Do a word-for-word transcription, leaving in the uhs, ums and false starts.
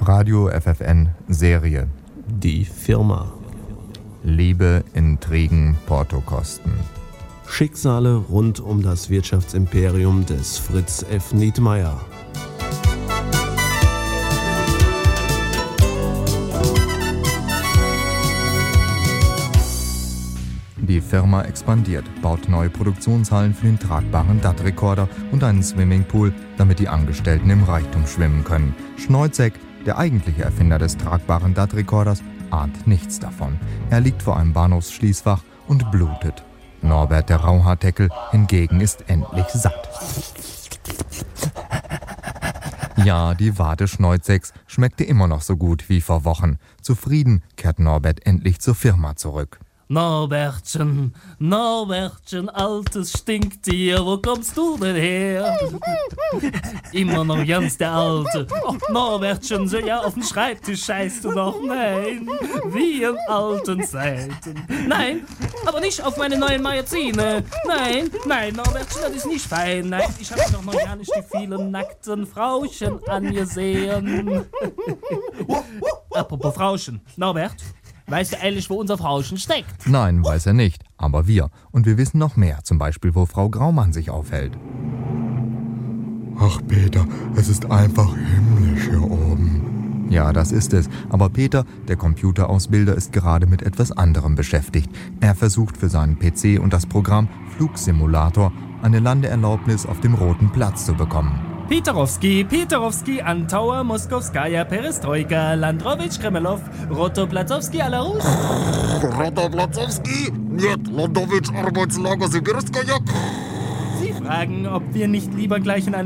Radio F F N Serie. Die Firma. Liebe, Intrigen, Portokosten. Schicksale rund um das Wirtschaftsimperium des Fritz F. Nietmeyer. Die Firma expandiert, baut neue Produktionshallen für den tragbaren D A T-Rekorder und einen Swimmingpool, damit die Angestellten im Reichtum schwimmen können. Schneuzek, der eigentliche Erfinder des tragbaren D A T-Rekorders, ahnt nichts davon. Er liegt vor einem Bahnhofsschließfach und blutet. Norbert, der Rauhaardeckel, hingegen ist endlich satt. Ja, die Wade Schneuzeks schmeckte immer noch so gut wie vor Wochen. Zufrieden kehrt Norbert endlich zur Firma zurück. Norbertchen, Norbertchen, altes Stinktier, wo kommst du denn her? Immer noch ganz der Alte. Oh, Norbertchen, so ja, auf den Schreibtisch scheißt du noch. Nein, wie in alten Zeiten. Nein, aber nicht auf meine neuen Magazine. Nein, nein, Norbertchen, das ist nicht fein. Nein, ich habe doch noch gar nicht die vielen nackten Frauchen angesehen. Apropos Frauchen, Norbert, weißt du eigentlich, wo unser Frauchen steckt? Nein, weiß er nicht, aber wir. Und wir wissen noch mehr, zum Beispiel, wo Frau Graumann sich aufhält. Ach Peter, es ist einfach himmlisch hier oben. Ja, das ist es. Aber Peter, der Computerausbilder, ist gerade mit etwas anderem beschäftigt. Er versucht für seinen P C und das Programm Flugsimulator eine Landeerlaubnis auf dem Roten Platz zu bekommen. Peterowski, Peterowski, Antauer, Moskowskaja, Perestroika, Landrowitsch, Kremelov, Rotoplatzowski, Alarus. Rotoplatzowski? Нет, Landowitsch, Arbeitslager, Sibirskaya. Sie fragen, ob wir nicht lieber gleich in eine